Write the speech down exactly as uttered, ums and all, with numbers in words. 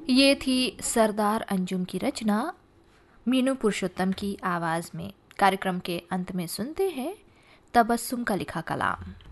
ये थी सरदार अंजुम की रचना मीनू पुरुषोत्तम की आवाज़ में। कार्यक्रम के अंत में सुनते हैं तबस्सुम का लिखा कलाम।